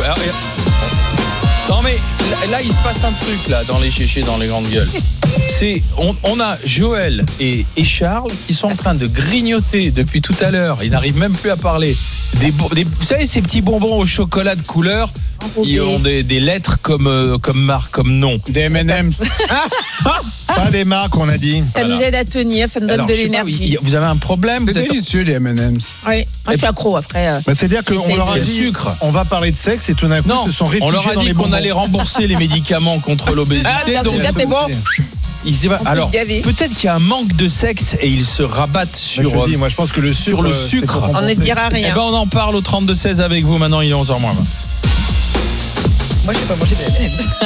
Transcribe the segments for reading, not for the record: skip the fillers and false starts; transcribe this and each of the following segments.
Non mais là il se passe un truc là dans les chéchés, dans les grandes gueules. On a Joël et Charles qui sont en train de grignoter depuis tout à l'heure. Ils n'arrivent même plus à parler. Vous savez ces petits bonbons au chocolat de couleur qui ont des lettres comme marque, comme nom. Des M&M's. Pas des marques, on a dit. Ça nous aide à tenir, ça nous donne de l'énergie. Vous avez un problème? C'est délicieux les M&M's. Oui, je suis accro après. C'est-à-dire qu'on leur a dit sucre. On va parler de sexe et tout d'un coup ils se sont réfugiés on leur a dit qu'on allait rembourser les médicaments contre l'obésité. Dans ce cas, c'est bon. Alors peut-être qu'il y a un manque de sexe et ils se rabattent sur moi je pense que sur le sucre. On ne dira rien. On en parle au 32-16 avec vous. Maintenant il est 11h moins 20. Moi je ne peux pas manger de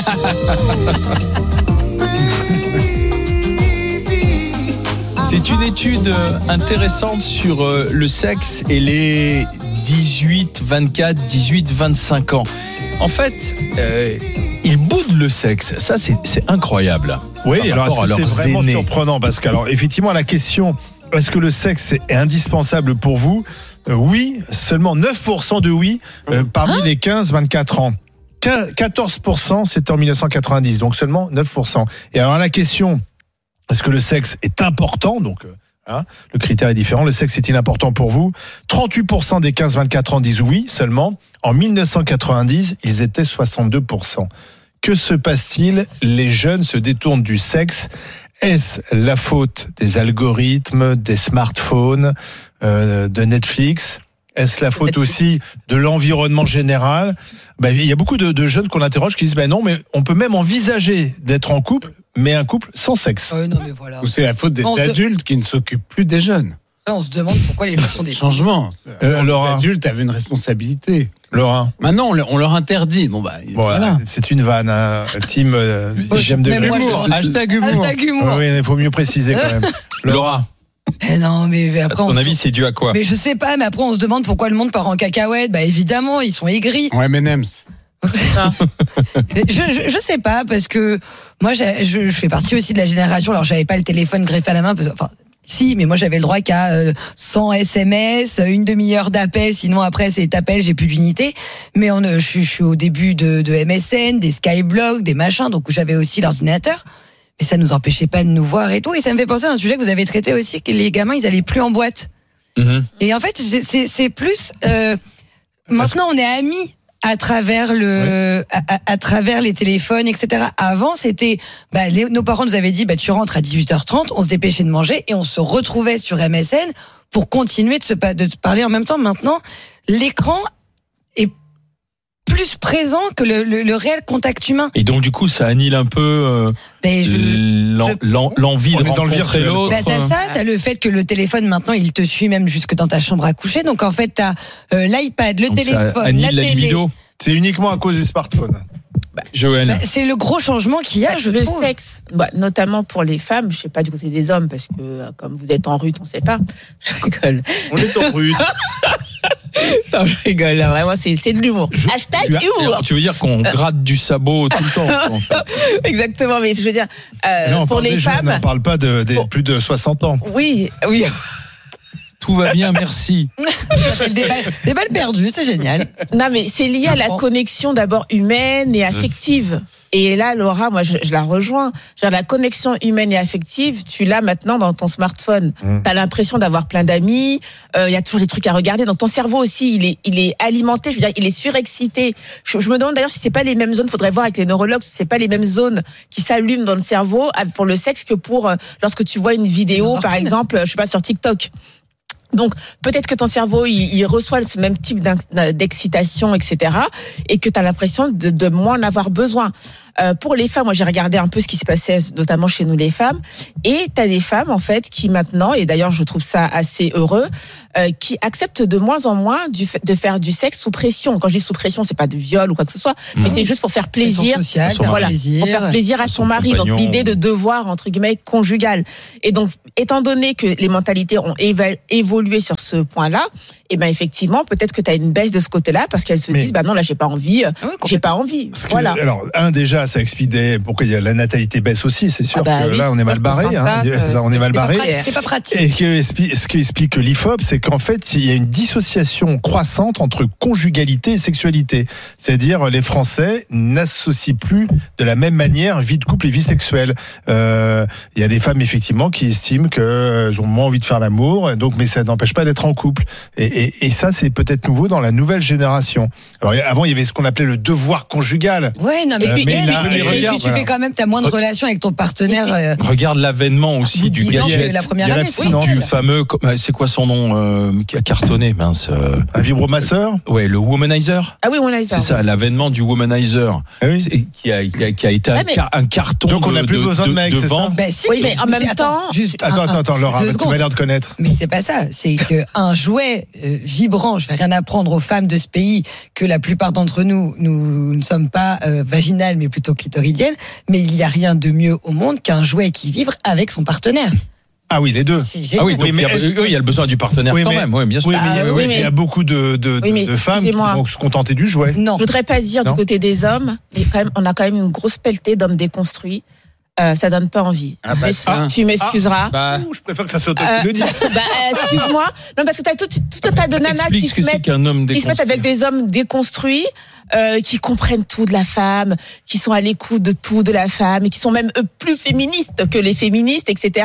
M&M's. C'est une étude intéressante sur le sexe et les 18, 24, 18, 25 ans. En fait, ils boudent le sexe. Ça, c'est incroyable. Oui, alors c'est vraiment surprenant parce que, alors, effectivement, la question, est-ce que le sexe est indispensable pour vous ? Oui, seulement 9% de oui parmi les 15-24 ans. 14%, c'était en 1990, donc seulement 9%. Et alors la question, est-ce que le sexe est important ? Donc, le critère est différent. Le sexe est-il important pour vous ? 38% des 15-24 ans disent oui seulement. En 1990, ils étaient 62%. Que se passe-t-il ? Les jeunes se détournent du sexe. Est-ce la faute des algorithmes, des smartphones, de Netflix ? Est-ce la faute aussi de l'environnement général ? Il y a beaucoup de jeunes qu'on interroge qui disent non, mais on peut même envisager d'être en couple, mais un couple sans sexe. Non, mais voilà. Ou c'est la faute des adultes qui ne s'occupent plus des jeunes. On se demande pourquoi les gens sont des changements. Les adultes avaient une responsabilité. Laura. Maintenant, on leur interdit. Voilà. C'est une vanne. Team j'aime de l'humour. Hashtag humour. Oui, il faut mieux préciser quand même. Laura. Non, mais après, à ton avis, c'est dû à quoi ? Mais je sais pas, mais après on se demande pourquoi le monde part en cacahuète. Évidemment, ils sont aigris. En M&M's. Je sais pas, parce que moi je fais partie aussi de la génération, alors j'avais pas le téléphone greffé à la main, si, mais moi j'avais le droit qu'à 100 SMS, une demi-heure d'appel, sinon après c'est t'appelles, j'ai plus d'unité. Mais je suis au début de MSN, des Skyblog, des machins, donc j'avais aussi l'ordinateur. Mais ça nous empêchait pas de nous voir et tout. Et ça me fait penser à un sujet que vous avez traité aussi, que les gamins, ils allaient plus en boîte. Mm-hmm. Et en fait, c'est plus... maintenant, on est amis à travers à travers les téléphones, etc. Avant, c'était... nos parents nous avaient dit, tu rentres à 18h30, on se dépêchait de manger et on se retrouvait sur MSN pour continuer de se parler en même temps. Maintenant, l'écran est plus présent que le réel contact humain. Et donc du coup, ça annule un peu l'envie de rencontrer l'autre. T'as ça, t'as le fait que le téléphone maintenant, il te suit même jusque dans ta chambre à coucher. Donc en fait, t'as l'iPad, donc téléphone, la télé. Libido. C'est uniquement à cause du smartphone. Joël. C'est le gros changement qu'il y a, je trouve. Le sexe, notamment pour les femmes, je sais pas du côté des hommes, parce que comme vous êtes en rut, on sait pas. Je rigole. On est en rut. Non, je rigole, là, vraiment, c'est de l'humour. Hashtag humour. Tu veux dire qu'on gratte du sabot tout le temps, en fait. Exactement, mais je veux dire, pour les femmes. On ne parle pas de plus de 60 ans. Oui. Tout va bien, merci. Des balles perdues, c'est génial. Non, mais c'est lié à la connexion d'abord humaine et affective. Et là, Laura, moi, je la rejoins. Genre, la connexion humaine et affective, tu l'as maintenant dans ton smartphone. T'as l'impression d'avoir plein d'amis. Il y a toujours des trucs à regarder. Donc, ton cerveau aussi, il est alimenté. Je veux dire, il est surexcité. Je me demande d'ailleurs si c'est pas les mêmes zones. Faudrait voir avec les neurologues si c'est pas les mêmes zones qui s'allument dans le cerveau pour le sexe que pour lorsque tu vois une vidéo, par exemple, je sais pas, sur TikTok. Donc, peut-être que ton cerveau, il reçoit ce même type d'excitation, etc. et que tu as l'impression de moins en avoir besoin. Pour les femmes, moi, j'ai regardé un peu ce qui se passait, notamment chez nous, les femmes. Et tu as des femmes, en fait, qui maintenant, et d'ailleurs, je trouve ça assez heureux, qui acceptent de moins en moins de faire du sexe sous pression. Quand je dis sous pression, c'est pas de viol ou quoi que ce soit, mais c'est juste pour faire plaisir. Social, pour faire plaisir à son mari. compagnon. Donc, l'idée de devoir, entre guillemets, conjugal. Et donc, étant donné que les mentalités ont évolué sur ce point-là, et ben effectivement, peut-être que tu as une baisse de ce côté-là parce qu'elles se disent, bah non, là, j'ai pas envie. Voilà. Alors, déjà, ça explique pourquoi il y a la natalité baisse aussi. C'est sûr que là, on est mal barré. On est mal barré. C'est pas pratique. Et ce qui explique l'IFOP, c'est qu'en fait, il y a une dissociation croissante entre conjugalité et sexualité. C'est-à-dire, les Français n'associent plus de la même manière vie de couple et vie sexuelle. Il y a des femmes, effectivement, qui estiment qu'elles ont moins envie de faire l'amour, donc, mais ça n'empêche pas d'être en couple. Et ça, c'est peut-être nouveau dans la nouvelle génération. Alors, avant, il y avait ce qu'on appelait le devoir conjugal. Ouais, non, mais tu fais quand même, t'as moins de relations avec ton partenaire. Regarde l'avènement aussi du gadget. La première année, du fameux, c'est quoi son nom, qui a cartonné, mince. Un vibromasseur? Ouais, le womanizer. Ah oui, womanizer. C'est ça, l'avènement du womanizer. Ah oui. Qui a été un carton. Donc, on n'a plus besoin de mecs, c'est ça? Si, oui, mais en même temps. Attends, Laura, tu m'as l'air de connaître. Mais c'est pas ça. C'est qu'un jouet vibrant, je vais rien apprendre aux femmes de ce pays, que la plupart d'entre nous ne sommes pas vaginales, mais plutôt clitoridiennes. Mais il n'y a rien de mieux au monde qu'un jouet qui vibre avec son partenaire. Ah oui, les deux. Ah oui, donc il y a le besoin du partenaire quand même. Oui, bien sûr. Oui, mais il y a beaucoup de femmes qui vont se contenter du jouet. Non. Je voudrais pas dire du côté des hommes, mais quand même, on a quand même une grosse pelletée d'hommes déconstruits. Ça donne pas envie. Tu m'excuseras. Je préfère que ça soit toi qui le dise. Excuse-moi. Non, parce que t'as tout un tas de nanas qui se mettent avec des hommes déconstruits, qui comprennent tout de la femme, qui sont à l'écoute de tout de la femme, et qui sont même plus féministes que les féministes, etc.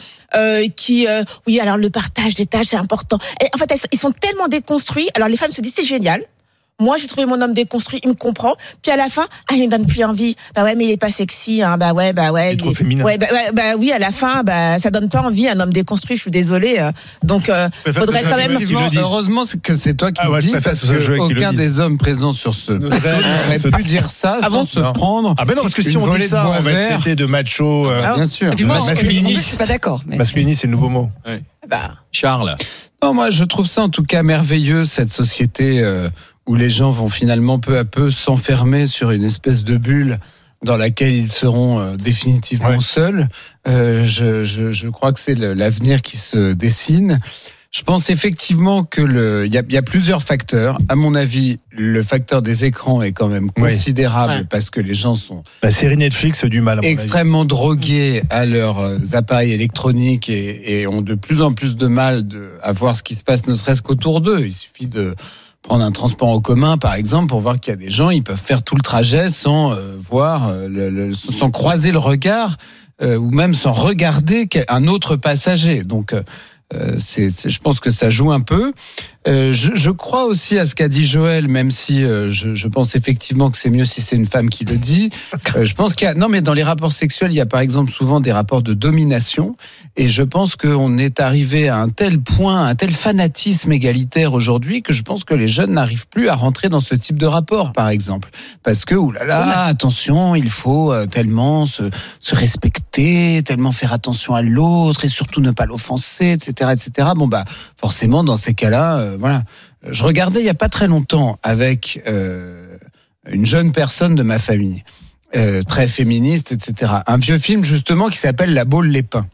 Oui, alors le partage des tâches, c'est important. Et en fait, ils sont tellement déconstruits. Alors les femmes se disent, c'est génial. Moi, j'ai trouvé mon homme déconstruit, il me comprend. Puis à la fin, il me donne plus envie. Bah ouais, mais il est pas sexy, hein. Bah ouais. Il est trop féminin. Ouais, oui, à la fin, ça donne pas envie, un homme déconstruit, je suis désolée. Donc, faudrait quand même. Heureusement que c'est toi qui le dis, parce que aucun des hommes présents sur ce n'aurait pu dire ça sans se prendre. Ah ben non, parce que si on dit ça, on va être traité de macho. Bien sûr. Masculiniste. Je suis pas d'accord. Masculiniste, c'est le nouveau mot. Charles. Non, moi, je trouve ça en tout cas merveilleux, cette société où les gens vont finalement peu à peu s'enfermer sur une espèce de bulle dans laquelle ils seront définitivement seuls. Je crois que c'est l'avenir qui se dessine. Je pense effectivement que il y a plusieurs facteurs. À mon avis, le facteur des écrans est quand même considérable parce que les gens sont la série Netflix du mal extrêmement drogués à leurs appareils électroniques et ont de plus en plus de mal à voir ce qui se passe, ne serait-ce qu'autour d'eux. Il suffit de prendre un transport en commun, par exemple, pour voir qu'il y a des gens, ils peuvent faire tout le trajet sans sans croiser le regard ou même sans regarder un autre passager. Donc, je pense que ça joue un peu. Je crois aussi à ce qu'a dit Joël, même si je pense effectivement que c'est mieux si c'est une femme qui le dit. Je pense non, mais dans les rapports sexuels, il y a par exemple souvent des rapports de domination, et je pense qu'on est arrivé à un tel point, un tel fanatisme égalitaire aujourd'hui que je pense que les jeunes n'arrivent plus à rentrer dans ce type de rapport, par exemple, parce que attention, il faut tellement se respecter, tellement faire attention à l'autre et surtout ne pas l'offenser, etc., etc. Bon forcément dans ces cas-là. Voilà. Je regardais il n'y a pas très longtemps avec une jeune personne de ma famille, très féministe, etc. Un vieux film justement qui s'appelle La Baule les Pins.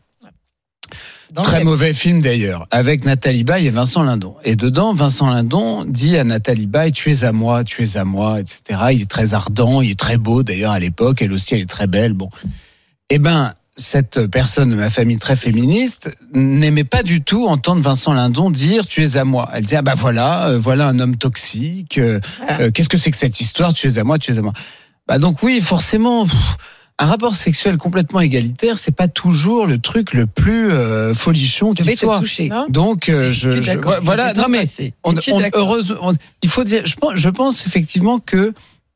Très mauvais film d'ailleurs, avec Nathalie Baye et Vincent Lindon. Et dedans, Vincent Lindon dit à Nathalie Baye, tu es à moi, etc. Il est très ardent, il est très beau d'ailleurs à l'époque, elle aussi elle est très belle. Bon, cette personne de ma famille très féministe n'aimait pas du tout entendre Vincent Lindon dire tu es à moi. Elle disait voilà un homme toxique. Qu'est-ce que c'est que cette histoire tu es à moi. Donc oui, forcément, un rapport sexuel complètement égalitaire, c'est pas toujours le truc le plus folichon qui soit. Donc voilà. Non mais heureusement, il faut dire. Je pense effectivement que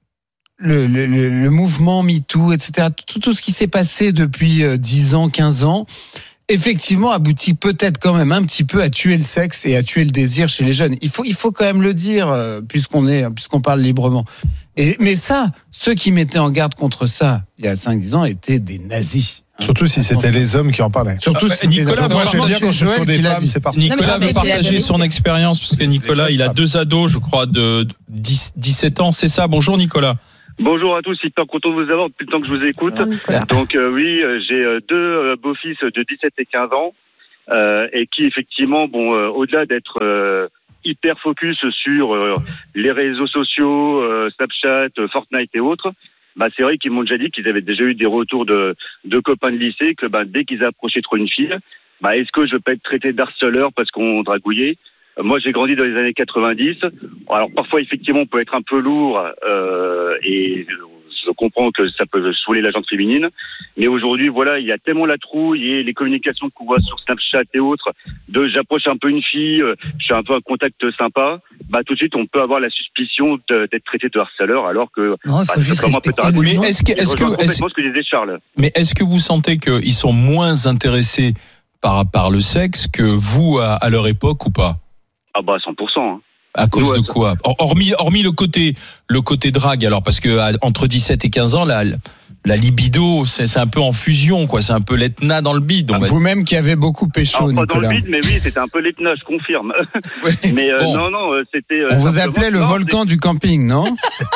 le mouvement MeToo, etc., tout ce qui s'est passé depuis 10 ans, 15 ans, effectivement aboutit peut-être quand même un petit peu à tuer le sexe et à tuer le désir chez les jeunes. Il faut quand même le dire, puisqu'on parle librement. Mais ça, ceux qui mettaient en garde contre ça, il y a 5-10 ans, étaient des nazis. Surtout si c'était les hommes qui en parlaient. Surtout si Nicolas, moi j'aime bien quand ce sont des femmes, c'est parti. Nicolas veut partager son expérience, parce que Nicolas, il a 2 ados, je crois, de 17 ans. C'est ça. Bonjour Nicolas. Bonjour à tous, hyper content de vous avoir depuis le temps que je vous écoute. Donc j'ai 2 beaux-fils de 17 et 15 ans et qui effectivement, au-delà d'être hyper focus sur les réseaux sociaux, Snapchat, Fortnite et autres, c'est vrai qu'ils m'ont déjà dit qu'ils avaient déjà eu des retours de copains de lycée que dès qu'ils approchaient trop une fille, est-ce que je peux être traité d'harceleur parce qu'on dragouillait? Moi, j'ai grandi dans les années 90. Alors parfois, effectivement, on peut être un peu lourd et je comprends que ça peut saouler la gente féminine. Mais aujourd'hui, voilà, il y a tellement la trouille et les communications qu'on voit sur Snapchat et autres, j'approche un peu une fille, je fais un peu un contact sympa, tout de suite, on peut avoir la suspicion d'être traité de harceleur, alors que non, il faut juste respecter le mais est-ce que disait Charles. Mais est-ce que vous sentez qu'ils sont moins intéressés par le sexe que vous à leur époque ou pas? 100%. Hein. À cause de quoi? Hormis le côté drague, alors, parce que entre 17 et 15 ans, la libido, c'est un peu en fusion, quoi. C'est un peu l'Etna dans le bide. Vous-même qui avez beaucoup pécho, Nicolas. Pas dans le bide, mais oui, c'était un peu l'Etna, je confirme. Oui, mais non, c'était. On vous appelait le volcan du camping, non?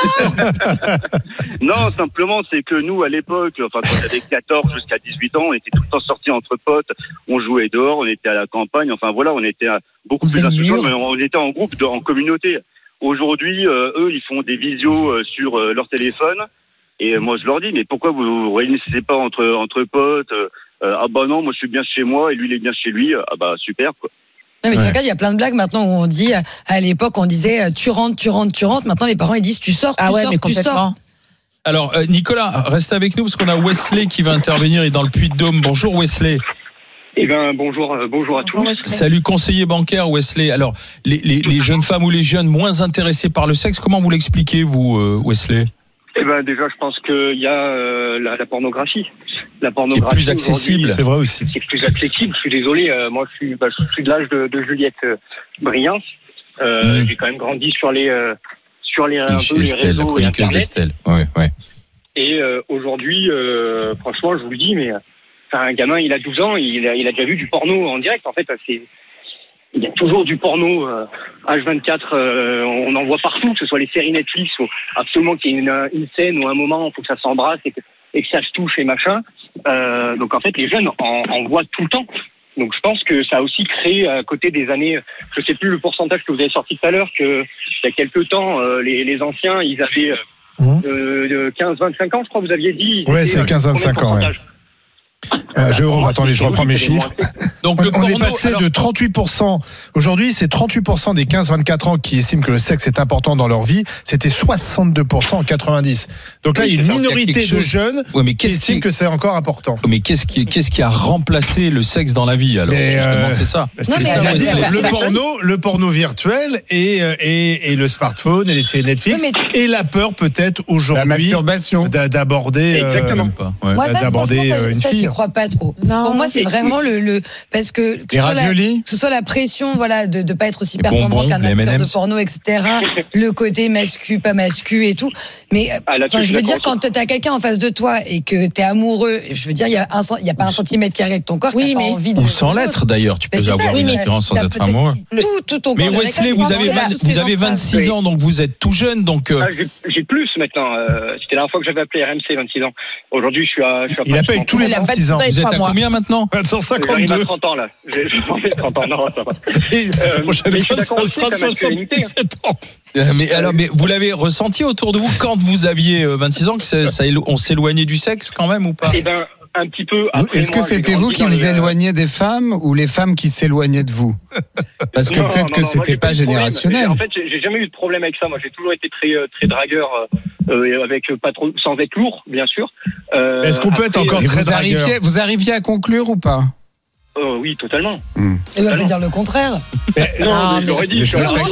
Non, simplement, c'est que nous, à l'époque, quand j'avais 14 jusqu'à 18 ans, on était tout le temps sortis entre potes, on jouait dehors, on était à la campagne, on était beaucoup plus insouciants, mais on était en groupe, en communauté. Aujourd'hui, eux, ils font des visios sur leur téléphone. Et moi, je leur dis, mais pourquoi vous réunissez pas entre potes? Non, moi, je suis bien chez moi et lui, il est bien chez lui. Super, quoi. Non, mais tu regardes, il y a plein de blagues maintenant où on dit, à l'époque, on disait, tu rentres. Maintenant, les parents, ils disent, tu sors, tu sors. Alors, Nicolas, reste avec nous parce qu'on a Wesley qui va intervenir, il est dans le Puy-de-Dôme. Bonjour, Wesley. Bonjour à tous. Wesley. Salut, conseiller bancaire, Wesley. Alors, les jeunes femmes ou les jeunes moins intéressés par le sexe, comment vous l'expliquez, vous, Wesley? Déjà, je pense qu'il y a la pornographie. La pornographie qui est plus accessible. C'est vrai aussi. C'est plus accessible. Je suis désolé. Moi, je suis de l'âge de Juliette Briens. J'ai quand même grandi sur les réseaux et Internet. Ouais. Et aujourd'hui, franchement, je vous le dis, mais un gamin, il a 12 ans, il a déjà vu du porno en direct. En fait, il y a toujours du porno H24, on en voit partout, que ce soit les séries Netflix, ou absolument qu'il y ait une scène ou un moment où il faut que ça s'embrasse et que ça se touche et machin. Donc en fait, les jeunes en voient tout le temps. Donc je pense que ça a aussi créé, à côté des années, je sais plus le pourcentage que vous avez sorti tout à l'heure, que il y a quelques temps, les anciens, ils avaient 15-25 ans, je crois que vous aviez dit. Ouais, c'est 15-25 ans, ouais. Attendez, je reprends mes chiffres. Donc on est passé de 38%. Aujourd'hui, c'est 38% des 15-24 ans qui estiment que le sexe est important dans leur vie. C'était 62% en 90. Donc là, il y a une minorité de jeunes qui estiment que c'est encore important. Mais qu'est-ce qui a remplacé le sexe dans la vie, alors? Justement, c'est ça. Le porno virtuel et le smartphone et les séries Netflix et la peur peut-être aujourd'hui, la masturbation, d'aborder une fille. Je crois pas trop. Non, pour moi, c'est vraiment parce que ce soit la pression, de pas être aussi performant qu'un acteur de porno, etc. Le côté mascu, pas mascu et tout. Mais je veux dire, quand t'as quelqu'un en face de toi et que t'es amoureux, je veux dire, il y a pas un centimètre carré de ton corps. Oui, mais envie de. Ou sans l'être d'ailleurs, tu peux avoir une attirance sans être amoureux. Tout ton corps. Mais Wesley, vous avez 26 ans, donc vous êtes tout jeune, donc. J'ai plus maintenant. C'était la dernière fois que j'avais appelé RMC, 26 ans. Aujourd'hui, je suis à. Il appelle tous les 26 ans. Vous êtes à combien maintenant? 152. J'arrive à 30 ans là. J'ai 30 ans, non, ça va. La prochaine fois, ça sera 77 ans. Mais vous l'avez ressenti autour de vous quand vous aviez 26 ans on s'éloignait du sexe quand même ou pas? Un petit peu. Est-ce que c'était vous qui vous éloignez des femmes ou les femmes qui s'éloignaient de vous? Parce que peut-être que c'était pas générationnel. En fait, j'ai jamais eu de problème avec ça. Moi, j'ai toujours été très dragueur, avec pas trop, sans être lourd, bien sûr. Est-ce qu'on peut être encore très dragueur? Vous arriviez à conclure ou pas? Oui, totalement. Il va dire le contraire. Non, mais j'aurais dit.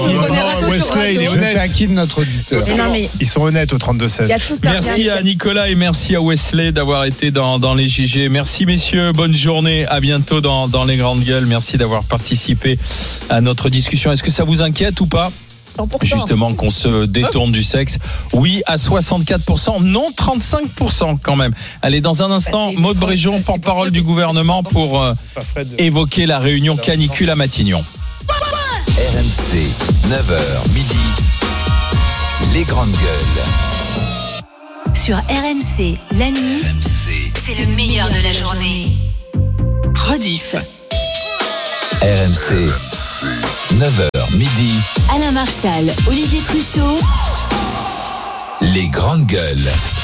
Je taquine notre auditeur. Ils sont honnêtes au 32-16. Merci à Nicolas et merci à Wesley d'avoir été dans les JG. Merci messieurs, bonne journée. À bientôt dans les grandes gueules. Merci d'avoir participé à notre discussion. Est-ce que ça vous inquiète ou pas? 100%. Justement, qu'on se détourne du sexe. Oui, à 64%. Non, 35% quand même. Allez, dans un instant, Maud Bréjon, porte-parole du gouvernement, pour évoquer la réunion canicule à Matignon. RMC, 9h, midi. Les grandes gueules. Sur RMC, la nuit, c'est le meilleur de la journée. Rediff. RMC. 9h midi. Alain Marchal, Olivier Truchot. Les grandes gueules.